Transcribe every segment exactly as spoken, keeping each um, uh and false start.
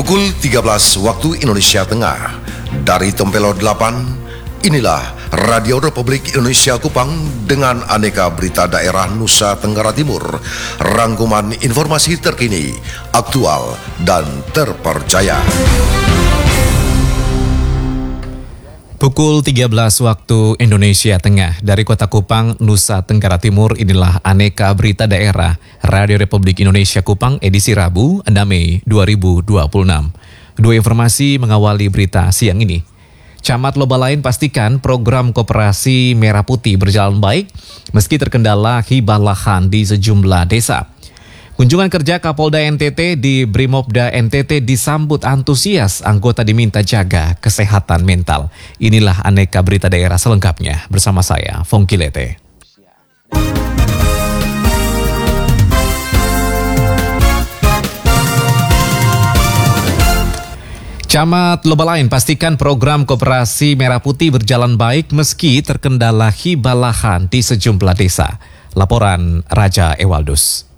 Pukul tiga belas waktu Indonesia Tengah. Dari Tempelo delapan, inilah Radio Republik Indonesia Kupang dengan aneka berita daerah Nusa Tenggara Timur. Rangkuman informasi terkini, aktual, dan terpercaya. Pukul tiga belas waktu Indonesia Tengah, dari Kota Kupang, Nusa Tenggara Timur, inilah aneka berita daerah Radio Republik Indonesia Kupang edisi Rabu, enam Mei dua ribu dua puluh enam. Dua informasi mengawali berita siang ini. Camat Lobalain pastikan program koperasi Merah Putih berjalan baik meski terkendala hibah lahan di sejumlah desa. Kunjungan kerja Kapolda N T T di Brimopda N T T disambut antusias, anggota diminta jaga kesehatan mental. Inilah aneka berita daerah selengkapnya bersama saya, Fongki Lete. Camat Lobalain pastikan program koperasi Merah Putih berjalan baik meski terkendala hibah lahan di sejumlah desa. Laporan Raja Ewaldus.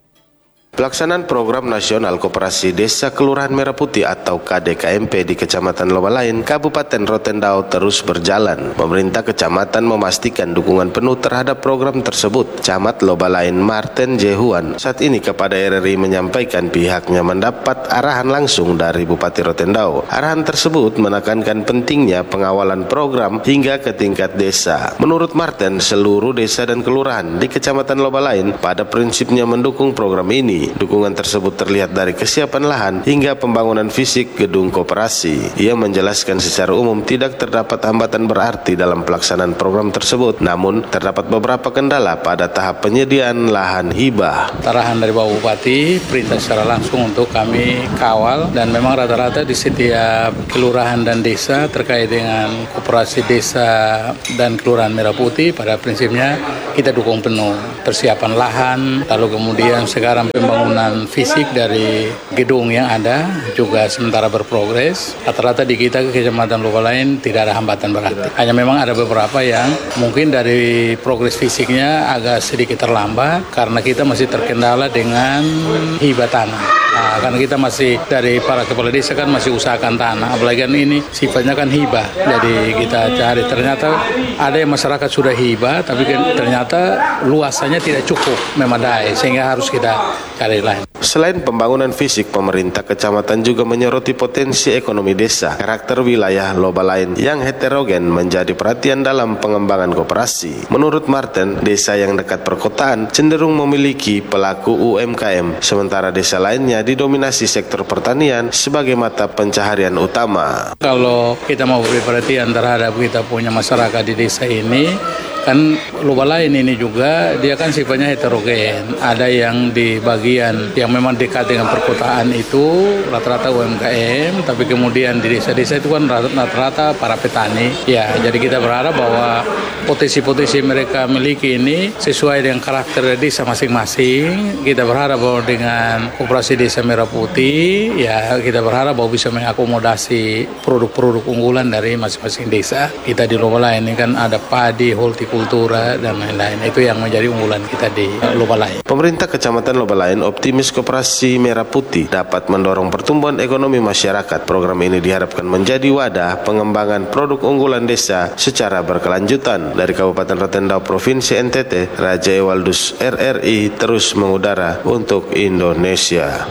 Pelaksanaan program nasional Koperasi Desa Kelurahan Merah Putih atau K D K M P di Kecamatan Lobalain, Kabupaten Rotendao terus berjalan. Pemerintah kecamatan memastikan dukungan penuh terhadap program tersebut. Camat Lobalain Martin Jehuan saat ini kepada R R I menyampaikan pihaknya mendapat arahan langsung dari Bupati Rotendao. Arahan tersebut menekankan pentingnya pengawalan program hingga ke tingkat desa. Menurut Martin, seluruh desa dan kelurahan di Kecamatan Lobalain pada prinsipnya mendukung program ini. Dukungan tersebut terlihat dari kesiapan lahan hingga pembangunan fisik gedung koperasi. Ia menjelaskan secara umum tidak terdapat hambatan berarti dalam pelaksanaan program tersebut, namun terdapat beberapa kendala pada tahap penyediaan lahan hibah. Arahan dari Bapak Bupati, perintah secara langsung untuk kami kawal, dan memang rata-rata di setiap kelurahan dan desa terkait dengan koperasi desa dan kelurahan Merah Putih pada prinsipnya kita dukung penuh persiapan lahan, lalu kemudian sekarang pembangunan fisik dari gedung yang ada juga sementara berprogres. Rata-rata di kita ke Kecamatan Lobalain tidak ada hambatan berarti. Hanya memang ada beberapa yang mungkin dari progres fisiknya agak sedikit terlambat karena kita masih terkendala dengan hibah tanah. Nah, karena kita masih dari para kepala desa kan masih usahakan tanah, apalagi kan ini sifatnya kan hibah. Jadi kita cari, ternyata ada yang masyarakat sudah hibah, tapi kan ternyata luasannya tidak cukup memadai, sehingga harus kita cari lain. Selain pembangunan fisik, pemerintah kecamatan juga menyoroti potensi ekonomi desa. Karakter wilayah Lobalain yang heterogen menjadi perhatian dalam pengembangan koperasi. Menurut Martin, desa yang dekat perkotaan cenderung memiliki pelaku U M K M, sementara desa lainnya didominasi sektor pertanian sebagai mata pencaharian utama. Kalau kita mau beri perhatian terhadap kita punya masyarakat di desa ini, kan Lobalain ini juga dia kan sifatnya heterogen. Ada yang di bagian yang memang dekat dengan perkotaan itu rata-rata U M K M, tapi kemudian di desa-desa itu kan rata-rata para petani. Ya, jadi kita berharap bahwa potensi-potensi mereka miliki ini sesuai dengan karakter desa masing-masing. Kita berharap bahwa dengan Koperasi Desa Merah Putih, ya kita berharap bahwa bisa mengakomodasi produk-produk unggulan dari masing-masing desa. Kita di Lobalain ini kan ada padi, hortikultura, dan lain-lain. Itu yang menjadi unggulan kita di Lobalain. Pemerintah Kecamatan Lobalain optimis Koperasi Merah Putih dapat mendorong pertumbuhan ekonomi masyarakat. Program ini diharapkan menjadi wadah pengembangan produk unggulan desa secara berkelanjutan. Dari Kabupaten Rotendao, Provinsi N T T, Raja Ewaldus R R I terus mengudara untuk Indonesia.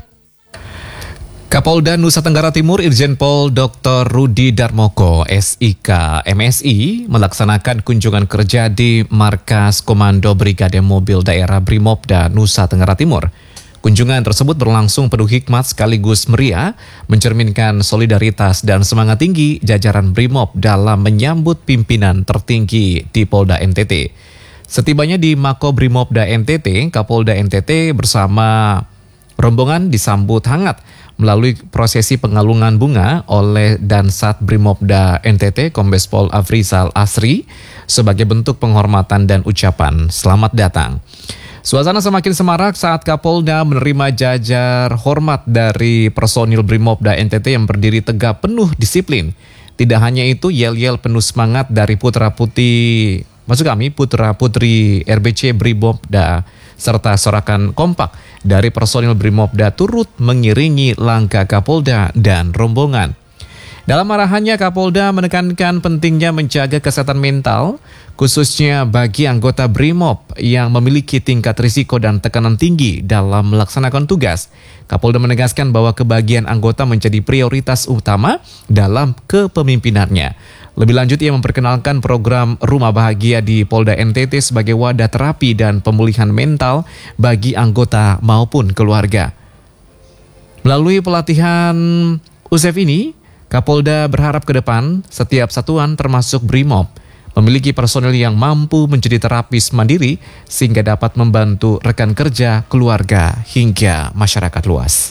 Kapolda Nusa Tenggara Timur Irjen Pol Doktor Rudi Darmoko S I K M S I melaksanakan kunjungan kerja di Markas Komando Brigade Mobil Daerah Brimopda Nusa Tenggara Timur. Kunjungan tersebut berlangsung penuh hikmat sekaligus meriah, mencerminkan solidaritas dan semangat tinggi jajaran Brimob dalam menyambut pimpinan tertinggi di Polda N T T. Setibanya di Mako Brimopda N T T, Kapolda N T T bersama rombongan disambut hangat melalui prosesi pengalungan bunga oleh Dansat Brimopda N T T Kombes Pol Afrizal Asri sebagai bentuk penghormatan dan ucapan selamat datang. Suasana semakin semarak saat Kapolda menerima jajar hormat dari personil Brimopda N T T yang berdiri tegap penuh disiplin. Tidak hanya itu, yel-yel penuh semangat dari putra-putri, maksud kami putra-putri R B C Brimopda serta sorakan kompak dari personil Brimobda turut mengiringi langkah Kapolda dan rombongan. Dalam arahannya, Kapolda menekankan pentingnya menjaga kesehatan mental, khususnya bagi anggota Brimob yang memiliki tingkat risiko dan tekanan tinggi dalam melaksanakan tugas. Kapolda menegaskan bahwa kebahagiaan anggota menjadi prioritas utama dalam kepemimpinannya. Lebih lanjut, ia memperkenalkan program Rumah Bahagia di Polda N T T sebagai wadah terapi dan pemulihan mental bagi anggota maupun keluarga. Melalui pelatihan U S E F ini, Kapolda berharap ke depan setiap satuan termasuk Brimob memiliki personel yang mampu menjadi terapis mandiri sehingga dapat membantu rekan kerja, keluarga, hingga masyarakat luas.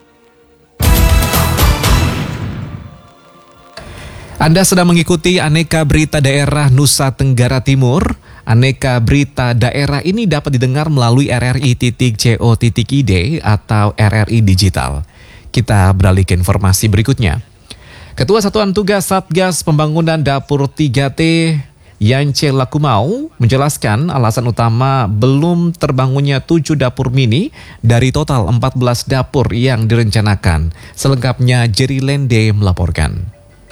Anda sedang mengikuti Aneka Berita Daerah Nusa Tenggara Timur. Aneka Berita Daerah ini dapat didengar melalui r r i titik co titik i d atau R R I Digital. Kita beralih ke informasi berikutnya. Ketua Satuan Tugas Satgas Pembangunan Dapur tiga T, Yance Lakumau, menjelaskan alasan utama belum terbangunnya tujuh dapur mini dari total empat belas dapur yang direncanakan. Selengkapnya Jerry Lende melaporkan.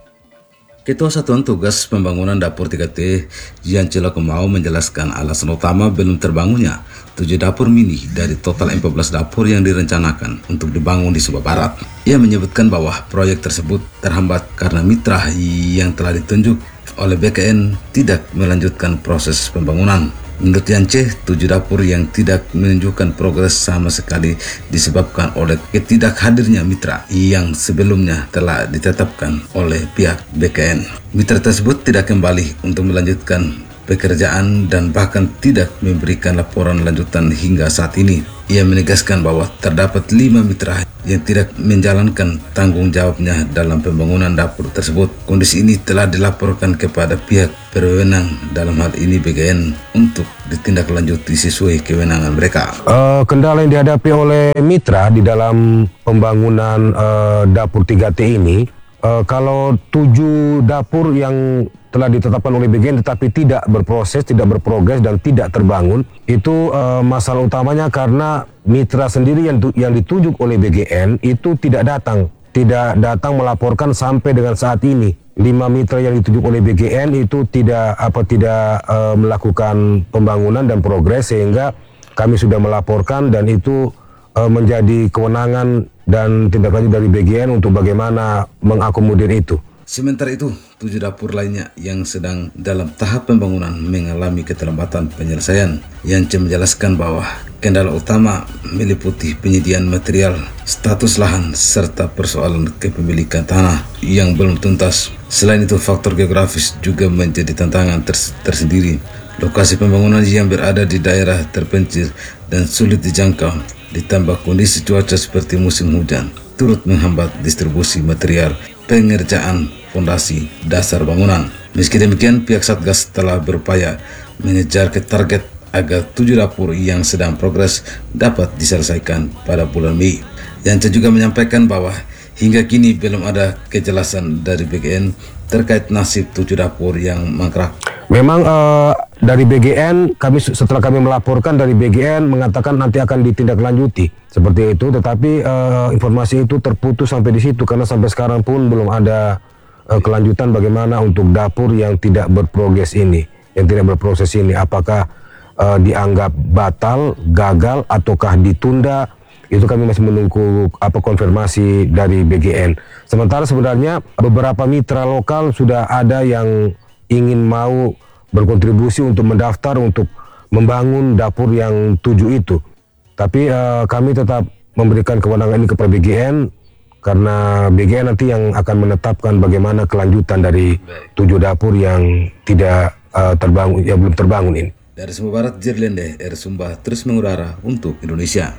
Ketua Satuan Tugas Pembangunan Dapur tiga T, Yance Lakumau, menjelaskan alasan utama belum terbangunnya tujuh dapur mini dari total empat belas dapur yang direncanakan untuk dibangun di Sumba Barat. Ia menyebutkan bahwa proyek tersebut terhambat karena mitra yang telah ditunjuk oleh B K N tidak melanjutkan proses pembangunan. Menurut Yance, tujuh dapur yang tidak menunjukkan progres sama sekali disebabkan oleh ketidakhadirnya mitra yang sebelumnya telah ditetapkan oleh pihak B K N. Mitra tersebut tidak kembali untuk melanjutkan pekerjaan dan bahkan tidak memberikan laporan lanjutan hingga saat ini. Ia menegaskan bahwa terdapat lima mitra yang tidak menjalankan tanggung jawabnya dalam pembangunan dapur tersebut. Kondisi ini telah dilaporkan kepada pihak berwenang, dalam hal ini B K N, untuk ditindaklanjuti sesuai kewenangan mereka. Uh, kendala yang dihadapi oleh mitra di dalam pembangunan uh, dapur tiga T ini, uh, kalau tujuh dapur yang telah ditetapkan oleh B K N tetapi tidak berproses, tidak berprogres dan tidak terbangun, itu uh, masalah utamanya karena mitra sendiri yang yang ditunjuk oleh B K N itu tidak datang, tidak datang melaporkan sampai dengan saat ini. Lima mitra yang ditunjuk oleh B K N itu tidak apa tidak uh, melakukan pembangunan dan progres, sehingga kami sudah melaporkan dan itu uh, menjadi kewenangan dan tindak lanjut dari B K N untuk bagaimana mengakomodir itu. Sementara itu, tujuh dapur lainnya yang sedang dalam tahap pembangunan mengalami keterlambatan penyelesaian. Yance menjelaskan bahwa kendala utama meliputi penyediaan material, status lahan, serta persoalan kepemilikan tanah yang belum tuntas. Selain itu, faktor geografis juga menjadi tantangan ters tersendiri. Lokasi pembangunan yang berada di daerah terpencil dan sulit dijangkau, ditambah kondisi cuaca seperti musim hujan, turut menghambat distribusi material pengerjaan fondasi dasar bangunan. Meski demikian, pihak Satgas telah berupaya mengejar ke target agar tujuh dapur yang sedang progres dapat diselesaikan pada bulan Mei. Yance juga menyampaikan bahwa hingga kini belum ada kejelasan dari B K N terkait nasib tujuh dapur yang mangkrak. Memang uh, dari B G N, kami setelah kami melaporkan dari B G N mengatakan nanti akan ditindaklanjuti seperti itu, tetapi uh, informasi itu terputus sampai di situ karena sampai sekarang pun belum ada uh, kelanjutan bagaimana untuk dapur yang tidak berprogres ini, yang tidak berproses ini, apakah uh, dianggap batal, gagal, ataukah ditunda. Itu kami masih menunggu apa konfirmasi dari B G N. Sementara sebenarnya beberapa mitra lokal sudah ada yang ingin mau berkontribusi untuk mendaftar untuk membangun dapur yang tujuh itu. Tapi uh, kami tetap memberikan kewenangan ini kepada B G N karena B G N nanti yang akan menetapkan bagaimana kelanjutan dari tujuh dapur yang tidak uh, terbangun, yang belum terbangun ini. Dari Sumba Barat, Jerlende, R Sumba terus mengudara untuk Indonesia.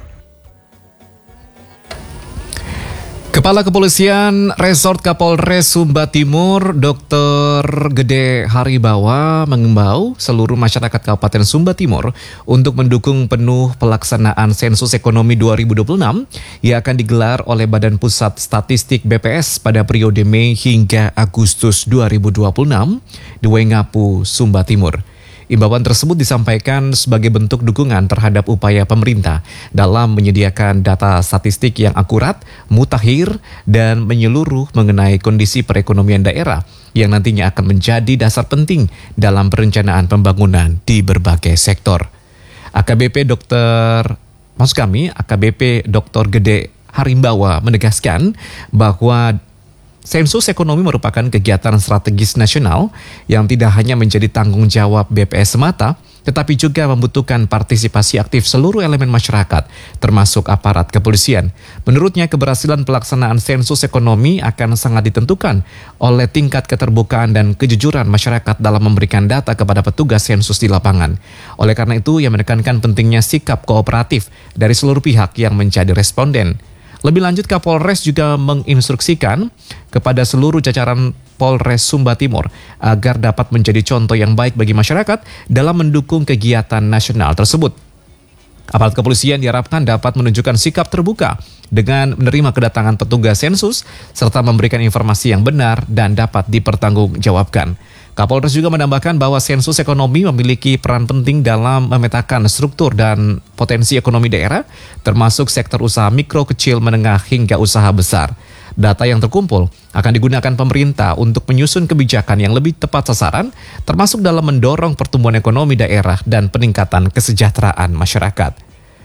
Kepala Kepolisian Resort Kapolres Sumba Timur, Dokter Gede Haribawa, mengimbau seluruh masyarakat Kabupaten Sumba Timur untuk mendukung penuh pelaksanaan sensus ekonomi dua ribu dua puluh enam yang akan digelar oleh Badan Pusat Statistik B P S pada periode Mei hingga Agustus dua ribu dua puluh enam di Wengapu, Sumba Timur. Imbauan tersebut disampaikan sebagai bentuk dukungan terhadap upaya pemerintah dalam menyediakan data statistik yang akurat, mutakhir, dan menyeluruh mengenai kondisi perekonomian daerah yang nantinya akan menjadi dasar penting dalam perencanaan pembangunan di berbagai sektor. A K B P Dokter Maksud kami, A K B P Dokter Gede Harimbawa menegaskan bahwa sensus ekonomi merupakan kegiatan strategis nasional yang tidak hanya menjadi tanggung jawab B P S semata, tetapi juga membutuhkan partisipasi aktif seluruh elemen masyarakat, termasuk aparat kepolisian. Menurutnya, keberhasilan pelaksanaan sensus ekonomi akan sangat ditentukan oleh tingkat keterbukaan dan kejujuran masyarakat dalam memberikan data kepada petugas sensus di lapangan. Oleh karena itu, ia menekankan pentingnya sikap kooperatif dari seluruh pihak yang menjadi responden. Lebih lanjut, Kapolres juga menginstruksikan kepada seluruh jajaran Polres Sumba Timur agar dapat menjadi contoh yang baik bagi masyarakat dalam mendukung kegiatan nasional tersebut. Aparat kepolisian diharapkan dapat menunjukkan sikap terbuka dengan menerima kedatangan petugas sensus serta memberikan informasi yang benar dan dapat dipertanggungjawabkan. Kapolres juga menambahkan bahwa sensus ekonomi memiliki peran penting dalam memetakan struktur dan potensi ekonomi daerah, termasuk sektor usaha mikro, kecil, menengah, hingga usaha besar. Data yang terkumpul akan digunakan pemerintah untuk menyusun kebijakan yang lebih tepat sasaran, termasuk dalam mendorong pertumbuhan ekonomi daerah dan peningkatan kesejahteraan masyarakat.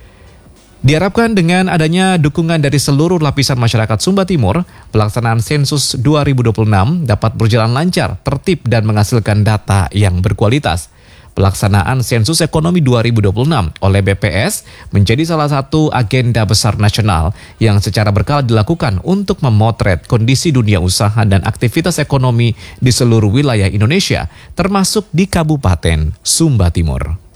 Diharapkan dengan adanya dukungan dari seluruh lapisan masyarakat Sumba Timur, pelaksanaan sensus dua ribu dua puluh enam dapat berjalan lancar, tertib, dan menghasilkan data yang berkualitas. Pelaksanaan sensus ekonomi dua ribu dua puluh enam oleh B P S menjadi salah satu agenda besar nasional yang secara berkala dilakukan untuk memotret kondisi dunia usaha dan aktivitas ekonomi di seluruh wilayah Indonesia, termasuk di Kabupaten Sumba Timur.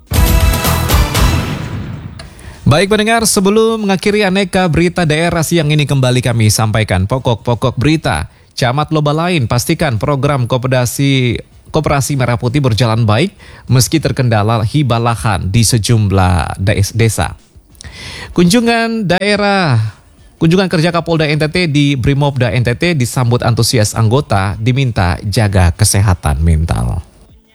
Baik pendengar, sebelum mengakhiri aneka berita daerah siang ini, kembali kami sampaikan pokok-pokok berita. Camat Loba Lain pastikan program Koperasi Koperasi Merah Putih berjalan baik meski terkendala hibah lahan di sejumlah desa. Kunjungan daerah Kunjungan kerja Kapolda N T T di Brimopda N T T disambut antusias anggota, diminta jaga kesehatan mental.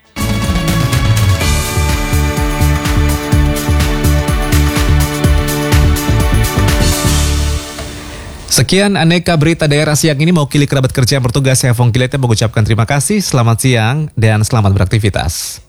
Sekian aneka berita daerah siang ini. Mewakili kerabat kerja yang bertugas, saya Fong Kilete mengucapkan terima kasih, selamat siang, dan selamat beraktivitas.